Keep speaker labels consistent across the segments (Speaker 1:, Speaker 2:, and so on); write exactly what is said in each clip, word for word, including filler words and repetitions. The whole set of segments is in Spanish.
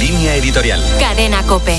Speaker 1: Línea editorial.
Speaker 2: Cadena COPE.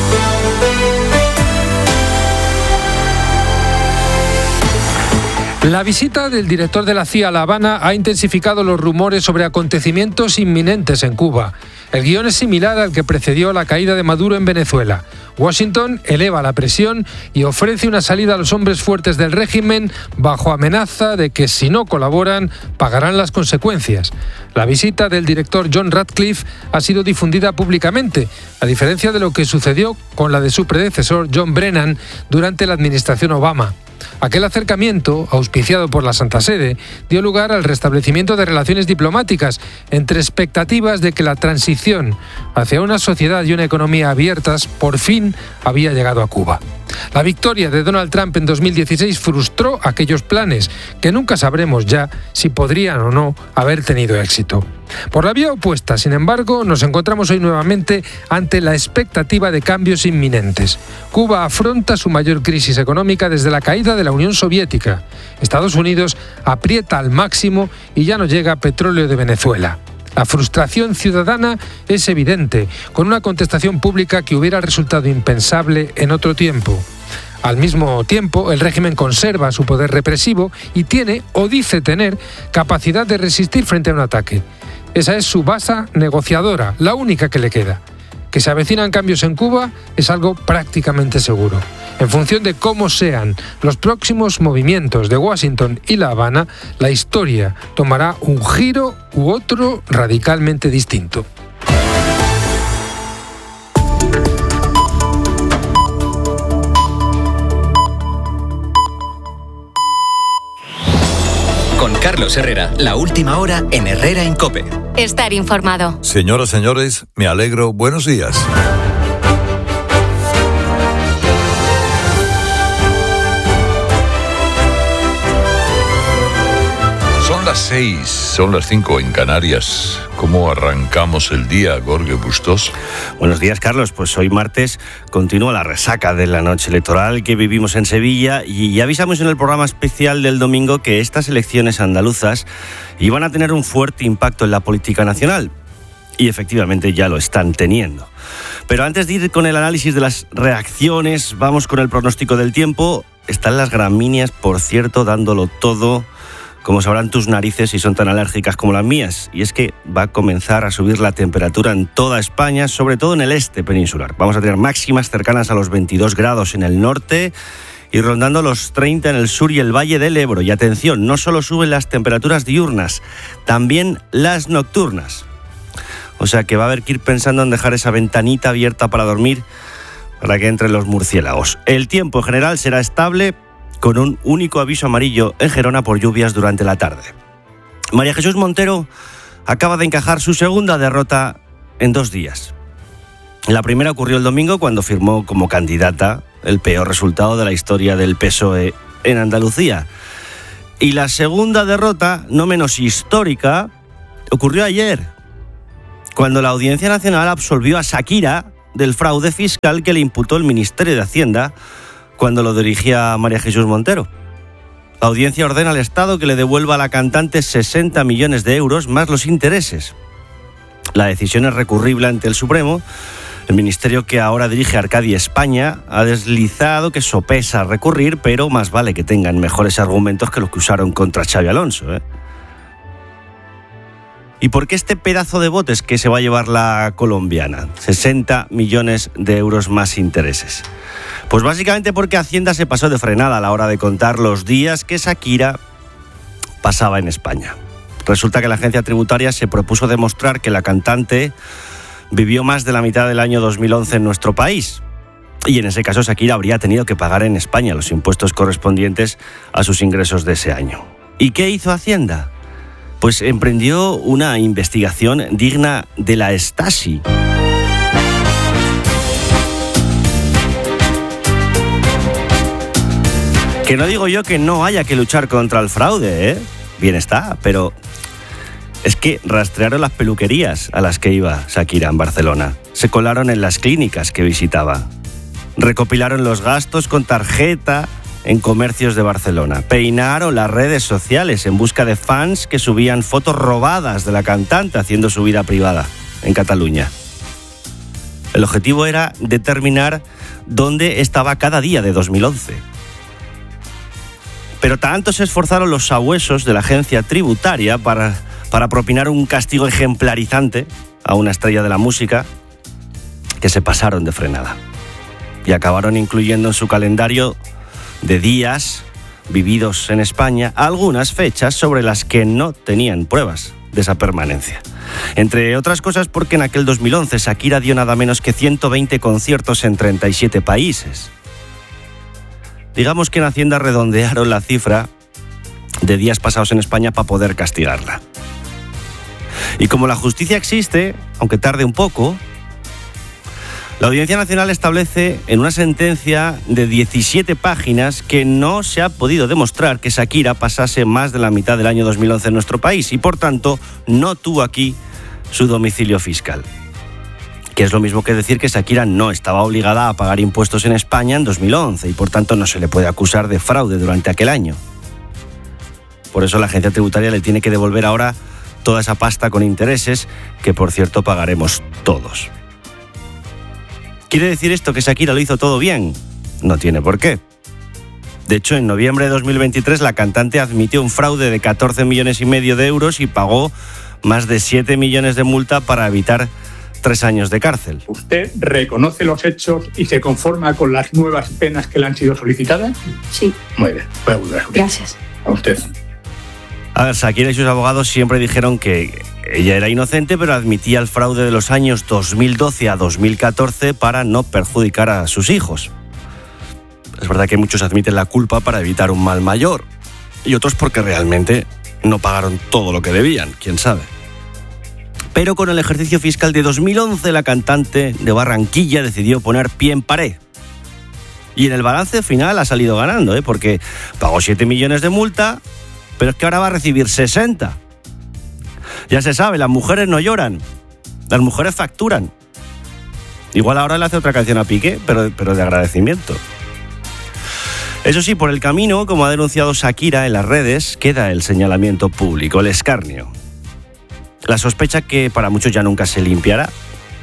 Speaker 3: La visita del director de la C I A a La Habana ha intensificado los rumores sobre acontecimientos inminentes en Cuba. El guión es similar al que precedió la caída de Maduro en Venezuela. Washington eleva la presión y ofrece una salida a los hombres fuertes del régimen bajo amenaza de que si no colaboran pagarán las consecuencias. La visita del director John Ratcliffe ha sido difundida públicamente, a diferencia de lo que sucedió con la de su predecesor John Brennan durante la administración Obama. Aquel acercamiento, auspiciado por la Santa Sede, dio lugar al restablecimiento de relaciones diplomáticas entre expectativas de que la transición hacia una sociedad y una economía abiertas por fin había llegado a Cuba. La victoria de Donald Trump en dos mil dieciséis frustró aquellos planes que nunca sabremos ya si podrían o no haber tenido éxito. Por la vía opuesta, sin embargo, nos encontramos hoy nuevamente ante la expectativa de cambios inminentes. Cuba afronta su mayor crisis económica desde la caída de la Unión Soviética. Estados Unidos aprieta al máximo y ya no llega petróleo de Venezuela. La frustración ciudadana es evidente, con una contestación pública que hubiera resultado impensable en otro tiempo. Al mismo tiempo, el régimen conserva su poder represivo y tiene, o dice tener, capacidad de resistir frente a un ataque. Esa es su base negociadora, la única que le queda. Que se avecinan cambios en Cuba es algo prácticamente seguro. En función de cómo sean los próximos movimientos de Washington y La Habana, la historia tomará un giro u otro radicalmente distinto.
Speaker 1: Con Carlos Herrera, la última hora en Herrera en COPE.
Speaker 2: Estar informado.
Speaker 4: Señoras, señores, me alegro. Buenos días. Son las seis, son las cinco en Canarias. ¿Cómo arrancamos el día, Jorge Bustos?
Speaker 5: Buenos días, Carlos. Pues hoy martes continúa la resaca de la noche electoral que vivimos en Sevilla y ya avisamos en el programa especial del domingo que estas elecciones andaluzas iban a tener un fuerte impacto en la política nacional. Y efectivamente ya lo están teniendo. Pero antes de ir con el análisis de las reacciones, vamos con el pronóstico del tiempo. Están las gramíneas, por cierto, dándolo todo, como sabrán tus narices si son tan alérgicas como las mías. Y es que va a comenzar a subir la temperatura en toda España, sobre todo en el este peninsular. Vamos a tener máximas cercanas a los veintidós grados en el norte y rondando los treinta en el sur y el Valle del Ebro. Y atención, no solo suben las temperaturas diurnas, también las nocturnas. O sea que va a haber que ir pensando en dejar esa ventanita abierta para dormir, para que entren los murciélagos. El tiempo en general será estable, con un único aviso amarillo en Gerona por lluvias durante la tarde. María Jesús Montero acaba de encajar su segunda derrota en dos días. La primera ocurrió el domingo cuando firmó como candidata, el peor resultado de la historia del P S O E en Andalucía. Y la segunda derrota, no menos histórica, ocurrió ayer, cuando la Audiencia Nacional absolvió a Shakira del fraude fiscal que le imputó el Ministerio de Hacienda cuando lo dirigía María Jesús Montero. La audiencia ordena al Estado que le devuelva a la cantante sesenta millones de euros más los intereses. La decisión es recurrible ante el Supremo. El ministerio que ahora dirige Arcadia España ha deslizado que sopesa recurrir, pero más vale que tengan mejores argumentos que los que usaron contra Xabi Alonso, ¿eh? ¿Y por qué este pedazo de botes que se va a llevar la colombiana? sesenta millones de euros más intereses. Pues básicamente porque Hacienda se pasó de frenada a la hora de contar los días que Shakira pasaba en España. Resulta que la agencia tributaria se propuso demostrar que la cantante vivió más de la mitad del año dos mil once en nuestro país. Y en ese caso Shakira habría tenido que pagar en España los impuestos correspondientes a sus ingresos de ese año. ¿Y qué hizo Hacienda? Pues emprendió una investigación digna de la Stasi. Que no digo yo que no haya que luchar contra el fraude, ¿eh? Bien está, pero es que rastrearon las peluquerías a las que iba Shakira en Barcelona. Se colaron en las clínicas que visitaba. Recopilaron los gastos con tarjeta en comercios de Barcelona. Peinaron las redes sociales en busca de fans que subían fotos robadas de la cantante haciendo su vida privada en Cataluña. El objetivo era determinar dónde estaba cada día de dos mil once. Pero tanto se esforzaron los sabuesos de la agencia tributaria para, para propinar un castigo ejemplarizante a una estrella de la música, que se pasaron de frenada y acabaron incluyendo en su calendario de días vividos en España algunas fechas sobre las que no tenían pruebas de esa permanencia. Entre otras cosas porque en aquel dos mil once Shakira dio nada menos que ciento veinte conciertos en treinta y siete países. Digamos que en Hacienda redondearon la cifra de días pasados en España para poder castigarla. Y como la justicia existe, aunque tarde un poco, la Audiencia Nacional establece en una sentencia de diecisiete páginas que no se ha podido demostrar que Shakira pasase más de la mitad del año dos mil once en nuestro país y, por tanto, no tuvo aquí su domicilio fiscal. Que es lo mismo que decir que Shakira no estaba obligada a pagar impuestos en España en dos mil once y, por tanto, no se le puede acusar de fraude durante aquel año. Por eso la agencia tributaria le tiene que devolver ahora toda esa pasta con intereses que, por cierto, pagaremos todos. ¿Quiere decir esto que Shakira lo hizo todo bien? No tiene por qué. De hecho, en noviembre de dos mil veintitrés la cantante admitió un fraude de catorce millones y medio de euros y pagó más de siete millones de multa para evitar tres años de cárcel.
Speaker 6: ¿Usted reconoce los hechos y se conforma con las nuevas penas que le han sido solicitadas?
Speaker 7: Sí.
Speaker 6: Muy bien, puede volver a usted.
Speaker 7: Gracias.
Speaker 6: A usted.
Speaker 5: A ver, Shakira y sus abogados siempre dijeron que ella era inocente, pero admitía el fraude de los años dos mil doce a dos mil catorce para no perjudicar a sus hijos. Es verdad que muchos admiten la culpa para evitar un mal mayor, y otros porque realmente no pagaron todo lo que debían, quién sabe. Pero con el ejercicio fiscal de dos mil once, la cantante de Barranquilla decidió poner pie en pared. Y en el balance final ha salido ganando, ¿eh? Porque pagó siete millones de multa, pero es que ahora va a recibir sesenta. Ya se sabe, las mujeres no lloran, las mujeres facturan. Igual ahora le hace otra canción a Piqué, pero, pero de agradecimiento. Eso sí, por el camino, como ha denunciado Shakira en las redes, queda el señalamiento público, el escarnio. La sospecha que para muchos ya nunca se limpiará.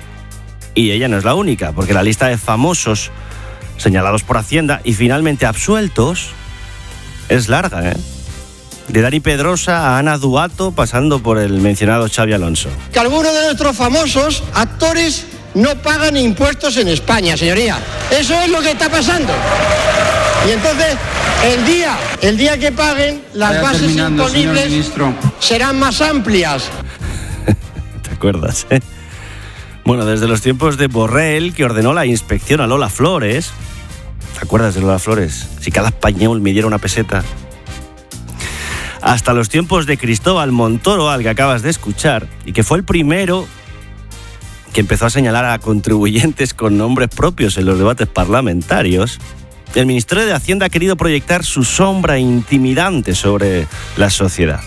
Speaker 5: Y ella no es la única, porque la lista de famosos señalados por Hacienda y finalmente absueltos es larga, ¿eh? De Dani Pedrosa a Ana Duato, pasando por el mencionado Xabi Alonso.
Speaker 8: Que algunos de nuestros famosos actores no pagan impuestos en España, señoría. Eso es lo que está pasando. Y entonces, el día, el día que paguen, las Vaya bases imponibles serán más amplias.
Speaker 5: ¿Te acuerdas, eh? Bueno, desde los tiempos de Borrell, que ordenó la inspección a Lola Flores. ¿Te acuerdas de Lola Flores? Si cada español me diera una peseta. Hasta los tiempos de Cristóbal Montoro, al que acabas de escuchar, y que fue el primero que empezó a señalar a contribuyentes con nombres propios en los debates parlamentarios, el Ministerio de Hacienda ha querido proyectar su sombra intimidante sobre la sociedad.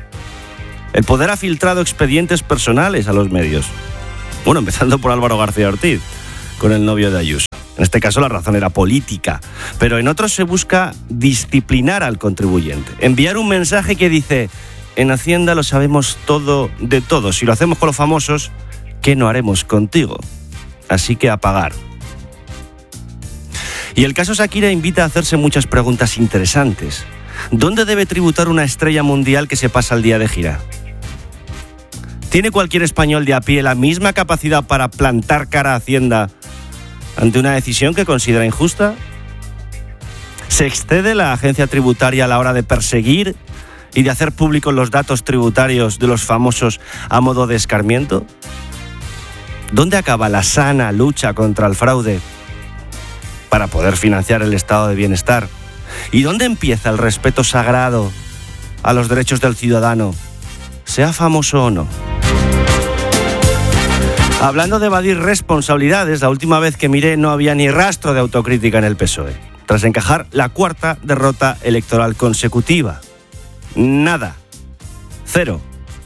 Speaker 5: El poder ha filtrado expedientes personales a los medios. Bueno, empezando por Álvaro García Ortiz, con el novio de Ayuso. En este caso la razón era política, pero en otros se busca disciplinar al contribuyente. Enviar un mensaje que dice: en Hacienda lo sabemos todo de todos. Si lo hacemos con los famosos, ¿qué no haremos contigo? Así que a pagar. Y el caso Shakira invita a hacerse muchas preguntas interesantes. ¿Dónde debe tributar una estrella mundial que se pasa el día de gira? ¿Tiene cualquier español de a pie la misma capacidad para plantar cara a Hacienda ante una decisión que considera injusta? ¿Se excede la agencia tributaria a la hora de perseguir y de hacer públicos los datos tributarios de los famosos a modo de escarmiento? ¿Dónde acaba la sana lucha contra el fraude para poder financiar el estado de bienestar? ¿Y dónde empieza el respeto sagrado a los derechos del ciudadano, sea famoso o no? Hablando de evadir responsabilidades, la última vez que miré no había ni rastro de autocrítica en el P S O E, tras encajar la cuarta derrota electoral consecutiva. Nada. Cero.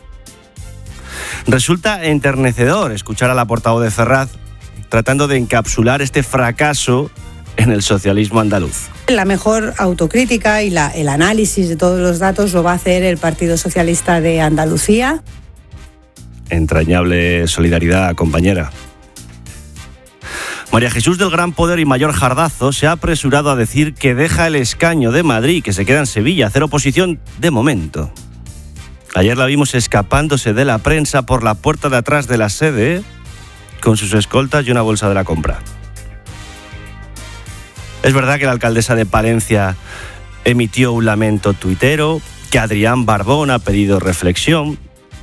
Speaker 5: Resulta enternecedor escuchar a la portavoz de Ferraz tratando de encapsular este fracaso en el socialismo andaluz.
Speaker 9: La mejor autocrítica y la, el análisis de todos los datos lo va a hacer el Partido Socialista de Andalucía.
Speaker 5: Entrañable solidaridad, compañera. María Jesús del Gran Poder y Mayor Jardazo se ha apresurado a decir que deja el escaño de Madrid, que se queda en Sevilla, a hacer oposición de momento. Ayer la vimos escapándose de la prensa por la puerta de atrás de la sede con sus escoltas y una bolsa de la compra. Es verdad que la alcaldesa de Palencia emitió un lamento tuitero, que Adrián Barbón ha pedido reflexión,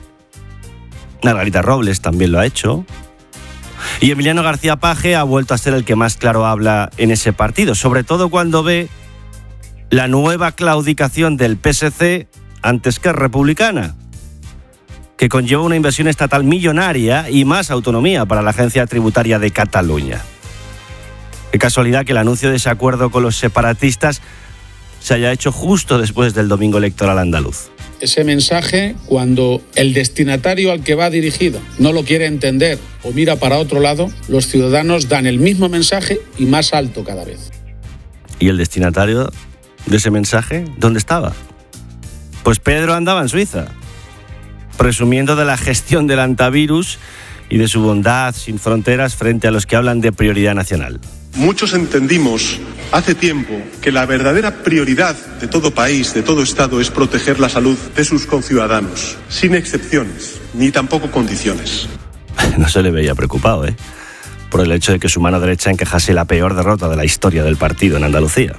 Speaker 5: Margarita Robles también lo ha hecho, y Emiliano García Paje ha vuelto a ser el que más claro habla en ese partido, sobre todo cuando ve la nueva claudicación del P S C ante Esquerra Republicana, que conlleva una inversión estatal millonaria y más autonomía para la Agencia Tributaria de Cataluña. Qué casualidad que el anuncio de ese acuerdo con los separatistas se haya hecho justo después del domingo electoral andaluz.
Speaker 7: Ese mensaje, cuando el destinatario al que va dirigido no lo quiere entender o mira para otro lado, los ciudadanos dan el mismo mensaje y más alto cada vez.
Speaker 5: ¿Y el destinatario de ese mensaje dónde estaba? Pues Pedro andaba en Suiza, presumiendo de la gestión del antivirus y de su bondad sin fronteras frente a los que hablan de prioridad nacional.
Speaker 10: Muchos entendimos hace tiempo que la verdadera prioridad de todo país, de todo Estado, es proteger la salud de sus conciudadanos, sin excepciones, ni tampoco condiciones.
Speaker 5: No se le veía preocupado, ¿eh? Por el hecho de que su mano derecha encajase la peor derrota de la historia del partido en Andalucía.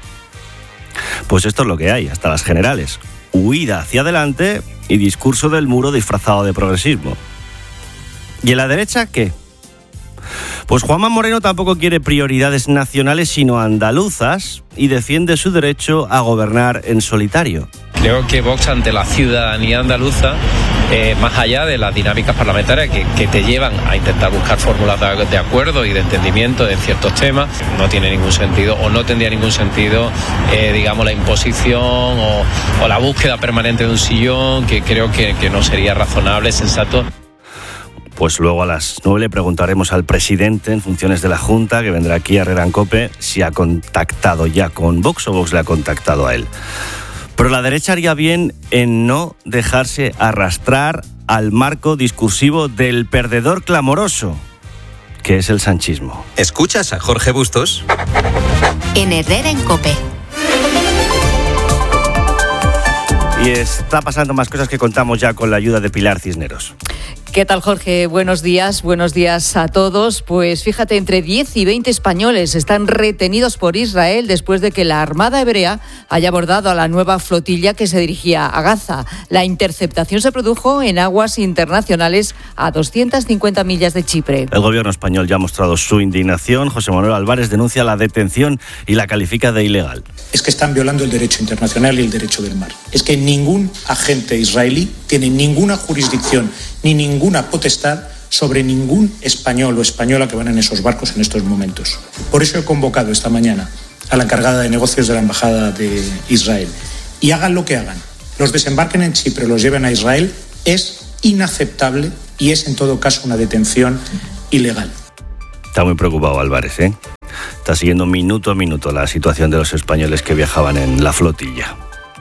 Speaker 5: Pues esto es lo que hay, hasta las generales. Huida hacia adelante y discurso del muro disfrazado de progresismo. ¿Y en la derecha qué? Pues Juanma Moreno tampoco quiere prioridades nacionales sino andaluzas y defiende su derecho a gobernar en solitario.
Speaker 11: Creo que Vox ante la ciudadanía andaluza, eh, más allá de las dinámicas parlamentarias que, que te llevan a intentar buscar fórmulas de, de acuerdo y de entendimiento de ciertos temas, no tiene ningún sentido o no tendría ningún sentido, eh, digamos, la imposición o, o la búsqueda permanente de un sillón, que creo que, que no sería razonable, sensato.
Speaker 5: Pues luego a las nueve le preguntaremos al presidente en funciones de la Junta, que vendrá aquí a Herrera en COPE, si ha contactado ya con Vox o Vox le ha contactado a él. Pero la derecha haría bien en no dejarse arrastrar al marco discursivo del perdedor clamoroso, que es el sanchismo.
Speaker 1: ¿Escuchas a Jorge Bustos?
Speaker 2: En Herrera en COPE.
Speaker 5: Y está pasando más cosas que contamos ya con la ayuda de Pilar Cisneros.
Speaker 12: ¿Qué tal, Jorge? Buenos días, buenos días a todos. Pues fíjate, entre diez y veinte españoles están retenidos por Israel después de que la Armada hebrea haya abordado a la nueva flotilla que se dirigía a Gaza. La interceptación se produjo en aguas internacionales a doscientas cincuenta millas de Chipre.
Speaker 5: El gobierno español ya ha mostrado su indignación. José Manuel Álvarez denuncia la detención y la califica de ilegal.
Speaker 13: Es que están violando el derecho internacional y el derecho del mar. Es que ningún agente israelí tiene ninguna jurisdicción ni ninguna potestad sobre ningún español o española que van en esos barcos en estos momentos. Por eso he convocado esta mañana a la encargada de negocios de la Embajada de Israel. Y hagan lo que hagan, los desembarquen en Chipre, los lleven a Israel, es inaceptable y es en todo caso una detención ilegal.
Speaker 5: Está muy preocupado Álvarez, ¿eh? Está siguiendo minuto a minuto la situación de los españoles que viajaban en la flotilla.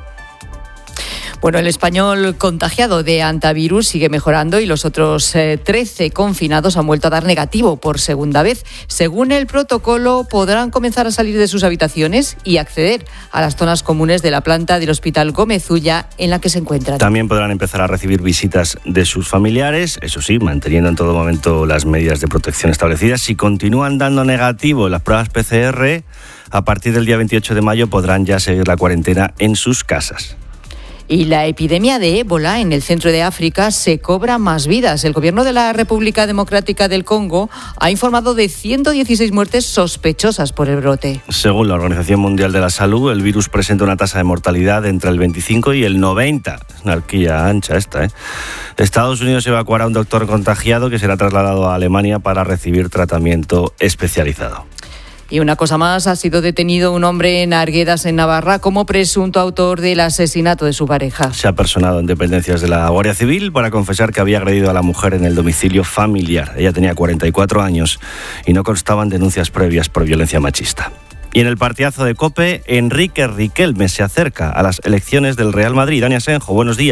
Speaker 12: Bueno, el español contagiado de antivirus sigue mejorando y los otros eh, trece confinados han vuelto a dar negativo por segunda vez. Según el protocolo, podrán comenzar a salir de sus habitaciones y acceder a las zonas comunes de la planta del Hospital Gómez Ulla en la que se encuentran.
Speaker 5: También podrán empezar a recibir visitas de sus familiares, eso sí, manteniendo en todo momento las medidas de protección establecidas. Si continúan dando negativo en las pruebas P C R, a partir del día veintiocho de mayo podrán ya seguir la cuarentena en sus casas.
Speaker 12: Y la epidemia de ébola en el centro de África se cobra más vidas. El gobierno de la República Democrática del Congo ha informado de ciento dieciséis muertes sospechosas por el brote.
Speaker 5: Según la Organización Mundial de la Salud, el virus presenta una tasa de mortalidad entre el veinticinco y el noventa. Es una horquilla ancha esta, ¿eh? Estados Unidos evacuará a un doctor contagiado que será trasladado a Alemania para recibir tratamiento especializado.
Speaker 12: Y una cosa más, ha sido detenido un hombre en Arguedas, en Navarra, como presunto autor del asesinato de su pareja.
Speaker 5: Se ha personado en dependencias de la Guardia Civil para confesar que había agredido a la mujer en el domicilio familiar. Ella tenía cuarenta y cuatro años y no constaban denuncias previas por violencia machista. Y en el partidazo de COPE, Enrique Riquelme se acerca a las elecciones del Real Madrid. Dani Asenjo, buenos días.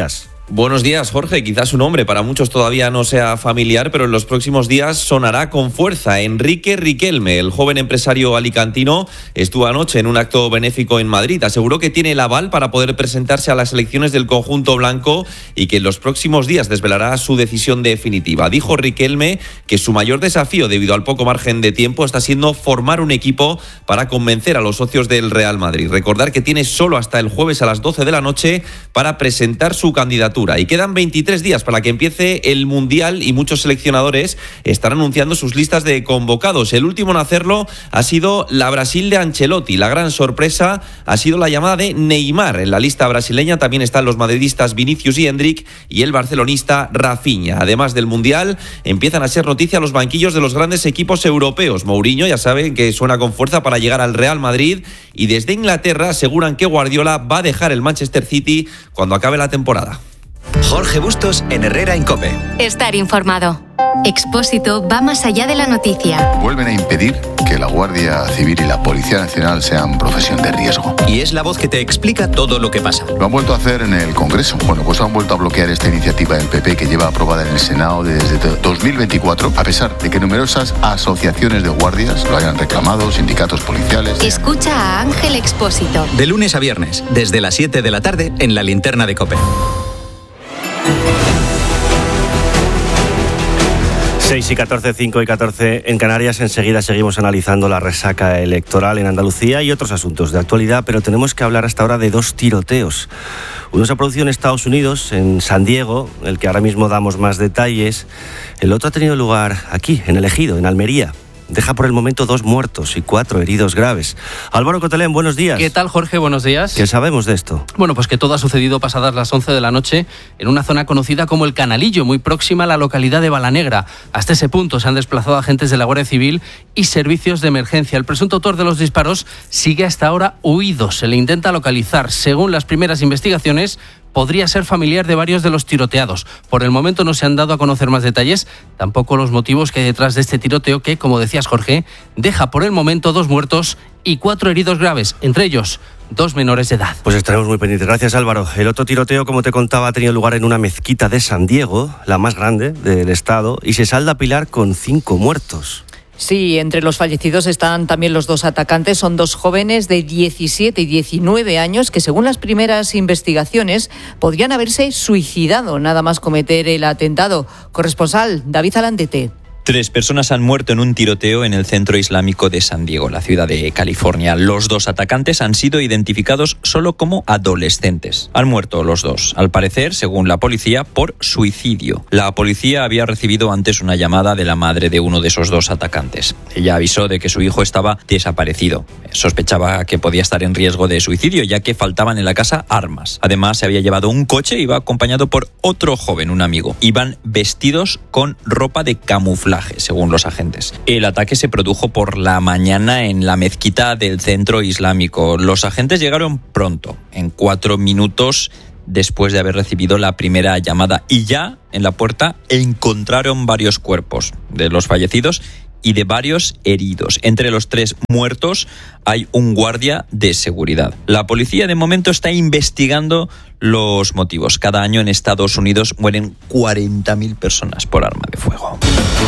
Speaker 14: Buenos días, Jorge. Quizás su nombre para muchos todavía no sea familiar, pero en los próximos días sonará con fuerza. Enrique Riquelme, el joven empresario alicantino, estuvo anoche en un acto benéfico en Madrid. Aseguró que tiene el aval para poder presentarse a las elecciones del conjunto blanco y que en los próximos días desvelará su decisión definitiva. Dijo Riquelme que su mayor desafío, debido al poco margen de tiempo, está siendo formar un equipo para convencer a los socios del Real Madrid. Recordar que tiene solo hasta el jueves a las doce de la noche para presentar su candidatura. Y quedan veintitrés días para que empiece el Mundial y muchos seleccionadores están anunciando sus listas de convocados. El último en hacerlo ha sido la Brasil de Ancelotti. La gran sorpresa ha sido la llamada de Neymar. En la lista brasileña también están los madridistas Vinicius y Endrick y el barcelonista Rafinha. Además del Mundial, empiezan a ser noticia los banquillos de los grandes equipos europeos. Mourinho, ya saben que suena con fuerza para llegar al Real Madrid, y desde Inglaterra aseguran que Guardiola va a dejar el Manchester City cuando acabe la temporada.
Speaker 1: Jorge Bustos en Herrera en COPE.
Speaker 2: Estar informado. Expósito va más allá de la noticia.
Speaker 15: Vuelven a impedir que la Guardia Civil y la Policía Nacional sean profesión de riesgo.
Speaker 1: Y es la voz que te explica todo lo que pasa.
Speaker 15: Lo han vuelto a hacer en el Congreso. Bueno, pues han vuelto a bloquear esta iniciativa del P P que lleva aprobada en el Senado desde dos mil veinticuatro, a pesar de que numerosas asociaciones de guardias lo hayan reclamado, sindicatos policiales.
Speaker 2: Escucha a Ángel Expósito.
Speaker 1: De lunes a viernes, desde las siete de la tarde, en la linterna de COPE.
Speaker 5: seis y catorce, cinco y catorce en Canarias. Enseguida seguimos analizando la resaca electoral en Andalucía y otros asuntos de actualidad, pero tenemos que hablar hasta ahora de dos tiroteos. Uno se ha producido en Estados Unidos, en San Diego, el que ahora mismo damos más detalles. El otro ha tenido lugar aquí, en El Ejido, en Almería. Deja por el momento dos muertos y cuatro heridos graves. Álvaro Cotelén, buenos días.
Speaker 16: ¿Qué tal, Jorge? Buenos días.
Speaker 5: ¿Qué sabemos de esto?
Speaker 16: Bueno, pues que todo ha sucedido pasadas las once de la noche en una zona conocida como El Canalillo, muy próxima a la localidad de Balanegra. Hasta ese punto se han desplazado agentes de la Guardia Civil y servicios de emergencia. El presunto autor de los disparos sigue hasta ahora huido. Se le intenta localizar. Según las primeras investigaciones, podría ser familiar de varios de los tiroteados. Por el momento no se han dado a conocer más detalles, tampoco los motivos que hay detrás de este tiroteo que, como decías, Jorge, deja por el momento dos muertos y cuatro heridos graves, entre ellos dos menores de edad.
Speaker 5: Pues estaremos muy pendientes. Gracias, Álvaro. El otro tiroteo, como te contaba, ha tenido lugar en una mezquita de San Diego, la más grande del estado, y se salda a pilar con cinco muertos.
Speaker 12: Sí, entre los fallecidos están también los dos atacantes. Son dos jóvenes de diecisiete y diecinueve años que, según las primeras investigaciones, podrían haberse suicidado nada más cometer el atentado. Corresponsal David Alandete.
Speaker 17: Tres personas han muerto en un tiroteo en el centro islámico de San Diego, la ciudad de California. Los dos atacantes han sido identificados solo como adolescentes. Han muerto los dos, al parecer, según la policía, por suicidio. La policía había recibido antes una llamada de la madre de uno de esos dos atacantes. Ella avisó de que su hijo estaba desaparecido. Sospechaba que podía estar en riesgo de suicidio, ya que faltaban en la casa armas. Además, se había llevado un coche y iba acompañado por otro joven, un amigo. Iban vestidos con ropa de camuflaje, según los agentes. El ataque se produjo por la mañana en la mezquita del centro islámico. Los agentes llegaron pronto, en cuatro minutos después de haber recibido la primera llamada, y ya en la puerta encontraron varios cuerpos de los fallecidos y de varios heridos. Entre los tres muertos hay un guardia de seguridad. La policía de momento está investigando los motivos. Cada año en Estados Unidos mueren cuarenta mil personas por arma de fuego.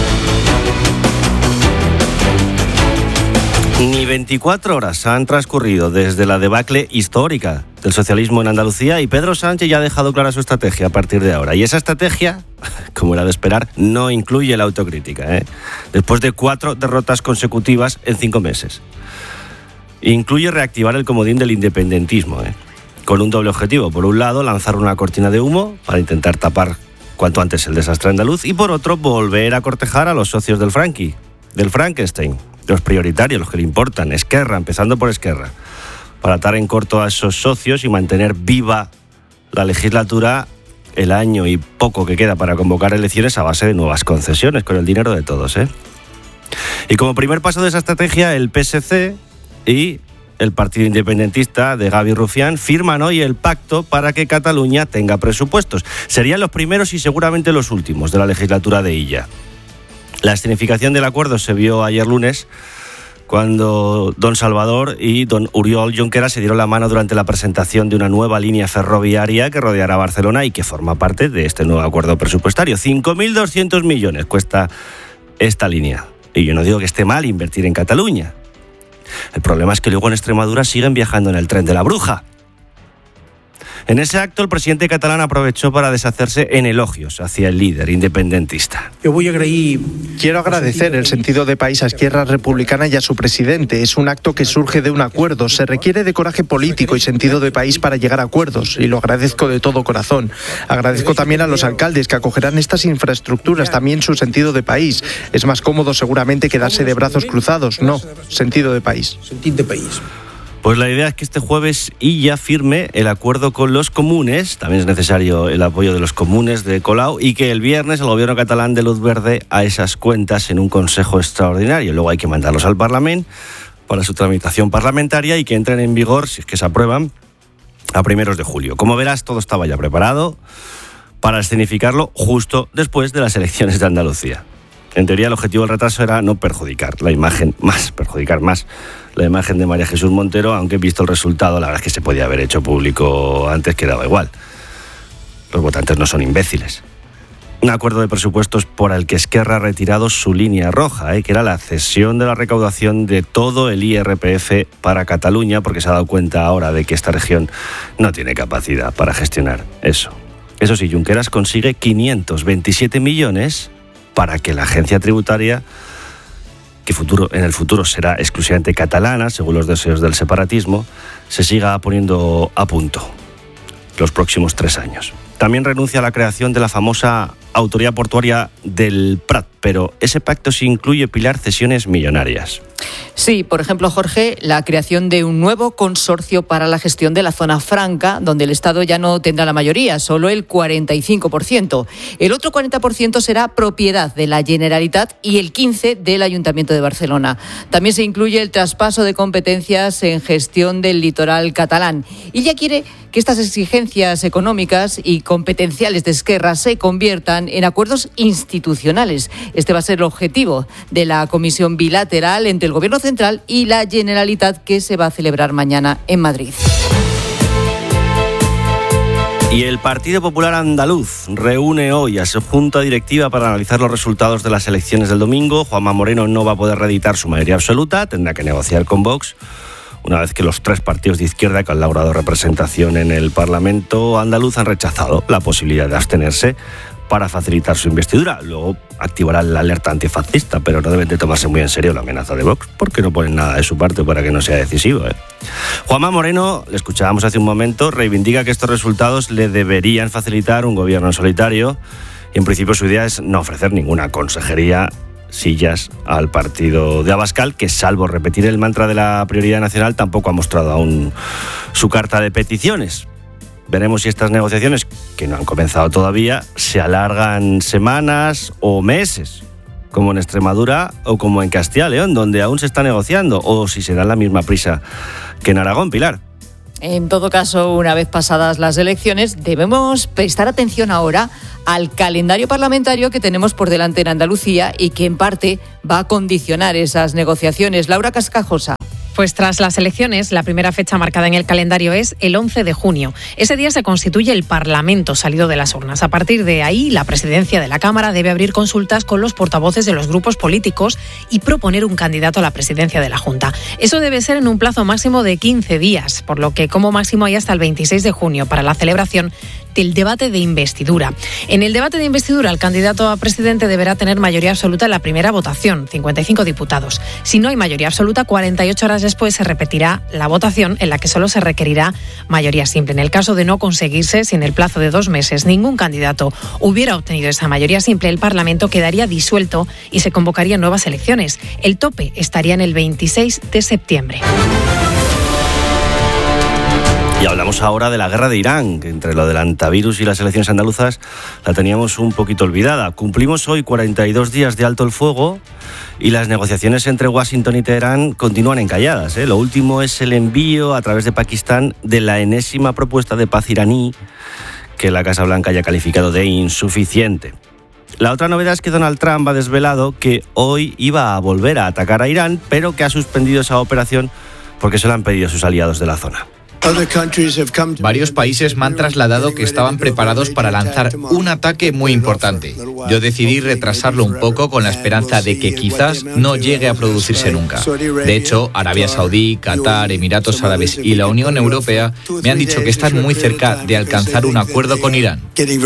Speaker 5: Ni veinticuatro horas han transcurrido desde la debacle histórica del socialismo en Andalucía y Pedro Sánchez ya ha dejado clara su estrategia a partir de ahora. Y esa estrategia, como era de esperar, no incluye la autocrítica, ¿eh? Después de cuatro derrotas consecutivas en cinco meses. Incluye reactivar el comodín del independentismo, ¿eh? Con un doble objetivo. Por un lado, lanzar una cortina de humo para intentar tapar cuanto antes el desastre andaluz, y por otro, volver a cortejar a los socios del Franqui, del Frankenstein, los prioritarios, los que le importan, Esquerra, empezando por Esquerra, para atar en corto a esos socios y mantener viva la legislatura el año y poco que queda para convocar elecciones a base de nuevas concesiones, con el dinero de todos, ¿eh? Y como primer paso de esa estrategia, el P S C y el Partido Independentista de Gaby Rufián firman hoy el pacto para que Cataluña tenga presupuestos. Serían los primeros y seguramente los últimos de la legislatura de Illa. La escenificación del acuerdo se vio ayer lunes cuando don Salvador y don Oriol Junqueras se dieron la mano durante la presentación de una nueva línea ferroviaria que rodeará Barcelona y que forma parte de este nuevo acuerdo presupuestario. cinco mil doscientos millones cuesta esta línea. Y yo no digo que esté mal invertir en Cataluña. El problema es que luego en Extremadura siguen viajando en el tren de la Bruja. En ese acto, el presidente catalán aprovechó para deshacerse en elogios hacia el líder independentista.
Speaker 18: Yo voy a agradecer... Quiero agradecer el sentido de país a Esquerra Republicana y a su presidente. Es un acto que surge de un acuerdo. Se requiere de coraje político y sentido de país para llegar a acuerdos, y lo agradezco de todo corazón. Agradezco también a los alcaldes que acogerán estas infraestructuras, también su sentido de país. Es más cómodo seguramente quedarse de brazos cruzados. No, sentido de país. Sentido de país.
Speaker 5: Pues la idea es que este jueves Illa firme el acuerdo con los comunes, también es necesario el apoyo de los comunes de Colau, y que el viernes el gobierno catalán dé luz verde a esas cuentas en un consejo extraordinario. Luego hay que mandarlos al Parlamento para su tramitación parlamentaria y que entren en vigor, si es que se aprueban, a primeros de julio. Como verás, todo estaba ya preparado para escenificarlo justo después de las elecciones de Andalucía. En teoría, el objetivo del retraso era no perjudicar la imagen, más, perjudicar más la imagen de María Jesús Montero, aunque visto el resultado, la verdad es que se podía haber hecho público antes, que daba igual. Los votantes no son imbéciles. Un acuerdo de presupuestos por el que Esquerra ha retirado su línea roja, ¿eh? que era la cesión de la recaudación de todo el I R P F para Cataluña, porque se ha dado cuenta ahora de que esta región no tiene capacidad para gestionar eso. Eso sí, Junqueras consigue quinientos veintisiete millones para que la agencia tributaria, que futuro, en el futuro será exclusivamente catalana, según los deseos del separatismo, se siga poniendo a punto los próximos tres años. También renuncia a la creación de la famosa Autoridad Portuaria del Prat, pero ese pacto sí incluye pilar cesiones millonarias.
Speaker 12: Sí, por ejemplo, Jorge, la creación de un nuevo consorcio para la gestión de la zona franca, donde el Estado ya no tendrá la mayoría, solo el cuarenta y cinco por ciento. El otro cuarenta por ciento será propiedad de la Generalitat y el quince por ciento del Ayuntamiento de Barcelona. También se incluye el traspaso de competencias en gestión del litoral catalán. Y ya quiere que estas exigencias económicas y competenciales de Esquerra se conviertan en acuerdos institucionales. Este va a ser el objetivo de la comisión bilateral entre el Gobierno Central y la Generalitat, que se va a celebrar mañana en Madrid.
Speaker 5: Y el Partido Popular Andaluz reúne hoy a su junta directiva para analizar los resultados de las elecciones del domingo. Juanma Moreno no va a poder reeditar su mayoría absoluta, tendrá que negociar con Vox, una vez que los tres partidos de izquierda que han logrado representación en el Parlamento andaluz han rechazado la posibilidad de abstenerse para facilitar su investidura. Luego activará la alerta antifascista, pero no deben de tomarse muy en serio la amenaza de Vox, porque no ponen nada de su parte para que no sea decisivo, ¿eh? Juanma Moreno, le escuchábamos hace un momento, reivindica que estos resultados le deberían facilitar un gobierno en solitario, y en principio su idea es no ofrecer ninguna consejería, sillas al partido de Abascal, que salvo repetir el mantra de la prioridad nacional, tampoco ha mostrado aún su carta de peticiones. Veremos si estas negociaciones, que no han comenzado todavía, se alargan semanas o meses, como en Extremadura o como en Castilla y León, donde aún se está negociando, o si se da la misma prisa que en Aragón, Pilar.
Speaker 12: En todo caso, una vez pasadas las elecciones, debemos prestar atención ahora al calendario parlamentario que tenemos por delante en Andalucía y que en parte va a condicionar esas negociaciones. Laura Cascajosa.
Speaker 19: Pues tras las elecciones, la primera fecha marcada en el calendario es el once de junio. Ese día se constituye el Parlamento salido de las urnas. A partir de ahí, la presidencia de la Cámara debe abrir consultas con los portavoces de los grupos políticos y proponer un candidato a la presidencia de la Junta. Eso debe ser en un plazo máximo de quince días, por lo que como máximo hay hasta el veintiséis de junio para la celebración del debate de investidura. En el debate de investidura, el candidato a presidente deberá tener mayoría absoluta en la primera votación, cincuenta y cinco diputados. Si no hay mayoría absoluta, cuarenta y ocho horas después se repetirá la votación, en la que solo se requerirá mayoría simple. En el caso de no conseguirse, si en el plazo de dos meses ningún candidato hubiera obtenido esa mayoría simple, el Parlamento quedaría disuelto y se convocarían nuevas elecciones. El tope estaría en el veintiséis de septiembre.
Speaker 5: Y hablamos ahora de la guerra de Irán, que entre lo del antivirus y las elecciones andaluzas la teníamos un poquito olvidada. Cumplimos hoy cuarenta y dos días de alto el fuego y las negociaciones entre Washington y Teherán continúan encalladas, ¿eh? Lo último es el envío a través de Pakistán de la enésima propuesta de paz iraní, que la Casa Blanca haya calificado de insuficiente. La otra novedad es que Donald Trump ha desvelado que hoy iba a volver a atacar a Irán, pero que ha suspendido esa operación porque se lo han pedido sus aliados de la zona.
Speaker 20: Varios países me han trasladado que estaban preparados para lanzar un ataque muy importante. Yo decidí retrasarlo un poco con la esperanza de que quizás no llegue a producirse nunca. De hecho, Arabia Saudí, Qatar, Emiratos Árabes y la Unión Europea me han dicho que están muy cerca de alcanzar un acuerdo con Irán.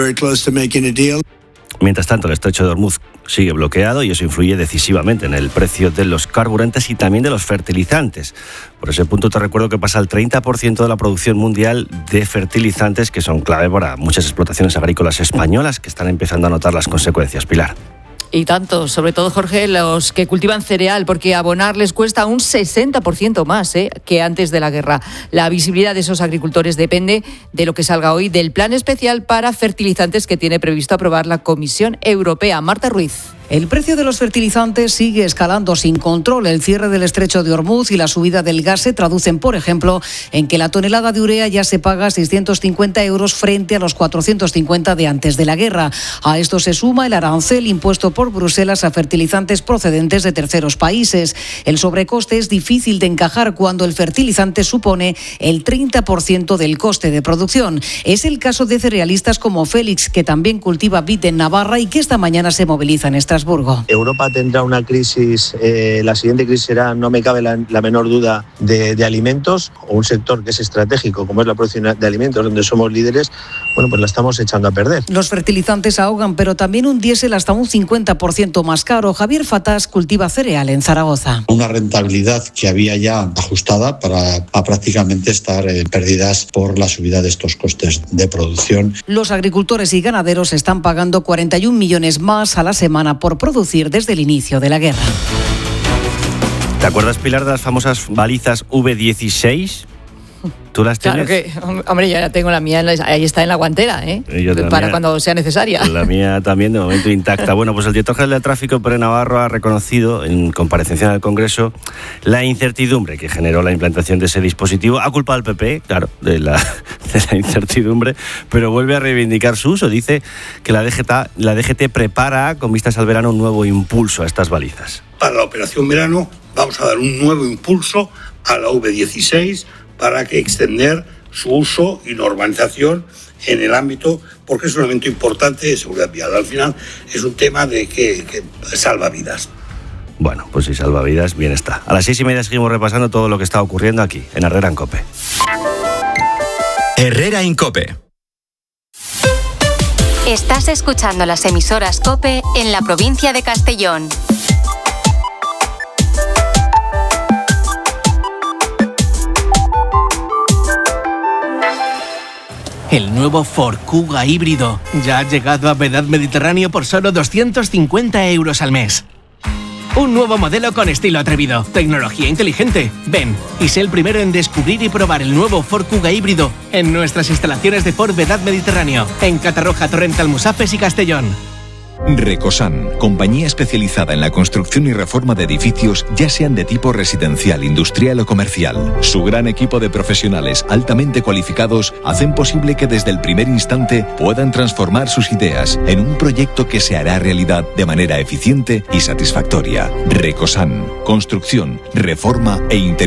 Speaker 5: Mientras tanto, el estrecho de Hormuz sigue bloqueado y eso influye decisivamente en el precio de los carburantes y también de los fertilizantes. Por ese punto te recuerdo que pasa el treinta por ciento de la producción mundial de fertilizantes, que son clave para muchas explotaciones agrícolas españolas que están empezando a notar las consecuencias. Pilar.
Speaker 12: Y tanto, sobre todo, Jorge, los que cultivan cereal, porque abonar les cuesta un sesenta por ciento más ¿eh? que antes de la guerra. La visibilidad de esos agricultores depende de lo que salga hoy del plan especial para fertilizantes que tiene previsto aprobar la Comisión Europea. Marta Ruiz.
Speaker 21: El precio de los fertilizantes sigue escalando sin control. El cierre del estrecho de Hormuz y la subida del gas se traducen, por ejemplo, en que la tonelada de urea ya se paga seiscientos cincuenta euros frente a los cuatrocientos cincuenta de antes de la guerra. A esto se suma el arancel impuesto por Bruselas a fertilizantes procedentes de terceros países. El sobrecoste es difícil de encajar cuando el fertilizante supone el treinta por ciento del coste de producción. Es el caso de cerealistas como Félix, que también cultiva vid en Navarra y que esta mañana se moviliza en Estrasburgo.
Speaker 22: Europa tendrá una crisis, eh, la siguiente crisis será, no me cabe la, la menor duda, de, de alimentos, o un sector que es estratégico como es la producción de alimentos, donde somos líderes, bueno, pues la estamos echando a perder.
Speaker 21: Los fertilizantes ahogan, pero también un diésel hasta un cincuenta por ciento más caro. Javier Fatás cultiva cereal en Zaragoza.
Speaker 23: Una rentabilidad que había ya ajustada para a prácticamente estar eh, perdidas por la subida de estos costes de producción.
Speaker 21: Los agricultores y ganaderos están pagando cuarenta y un millones más a la semana por producir desde el inicio de la guerra.
Speaker 5: ¿Te acuerdas, Pilar, de las famosas balizas V dieciséis? ¿Tú las tienes?
Speaker 12: Claro que, hombre, yo ya tengo la mía, ahí está en la guantera, ¿eh? Para mía, cuando sea necesaria.
Speaker 5: La mía también, de momento intacta. Bueno, pues el director general de tráfico, Pere Navarro, ha reconocido en comparecencia en el Congreso la incertidumbre que generó la implantación de ese dispositivo. Ha culpado al P P, claro, de la, de la incertidumbre, pero vuelve a reivindicar su uso. Dice que la D G T, la D G T prepara, con vistas al verano, un nuevo impulso a estas balizas.
Speaker 24: Para la operación verano vamos a dar un nuevo impulso a la V dieciséis, para que extender su uso y normalización en el ámbito, porque es un elemento importante de seguridad vial. Al final es un tema de que, que salva vidas.
Speaker 5: Bueno, pues si salva vidas, bien está. A las seis y media seguimos repasando todo lo que está ocurriendo aquí, en Herrera en COPE.
Speaker 1: Herrera en COPE.
Speaker 2: Estás escuchando las emisoras COPE en la provincia de Castellón.
Speaker 25: El nuevo Ford Kuga híbrido ya ha llegado a Vedad Mediterráneo por solo doscientos cincuenta euros al mes. Un nuevo modelo con estilo atrevido, tecnología inteligente. Ven y sé el primero en descubrir y probar el nuevo Ford Kuga híbrido en nuestras instalaciones de Ford Vedad Mediterráneo, en Catarroja, Torrent, Almusafes y Castellón.
Speaker 26: Recosan, compañía especializada en la construcción y reforma de edificios, ya sean de tipo residencial, industrial o comercial. Su gran equipo de profesionales altamente cualificados hacen posible que desde el primer instante puedan transformar sus ideas en un proyecto que se hará realidad de manera eficiente y satisfactoria. Recosan, construcción, reforma e interior.